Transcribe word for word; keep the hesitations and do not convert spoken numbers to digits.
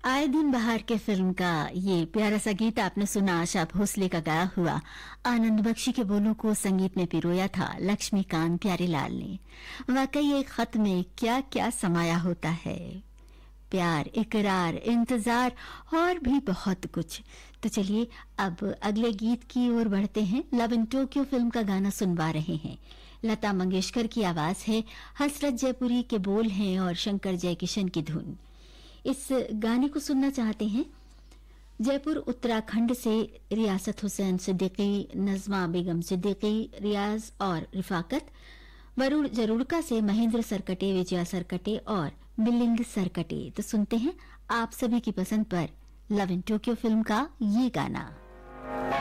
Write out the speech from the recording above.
आए दिन बहार के फिल्म का ये प्यारा सा गीत आपने सुना। आशा भोसले का गाया हुआ। आनंद बख्शी के बोलों को संगीत में पिरोया था लक्ष्मीकांत प्यारेलाल ने। वाकई एक खत में क्या क्या समाया होता है, प्यार, इकरार, इंतजार और भी बहुत कुछ। तो चलिए अब अगले गीत की ओर बढ़ते हैं। लव इन टोक्यो फिल्म का गाना सुनवा रहे हैं। लता मंगेशकर की आवाज है, हसरत जयपुरी के बोल हैं और शंकर जयकिशन की धुन। इस गाने को सुनना चाहते हैं जयपुर उत्तराखंड से रियासत हुसैन सिद्दीकी, नजमा बेगम सिद्दीकी, रियाज और रिफाकत। वरुण जरूड़का से महेंद्र सरकटे, विजया सरकटे और मिलिंद सरकटे। तो सुनते हैं आप सभी की पसंद पर लव इन टोक्यो फिल्म का ये गाना।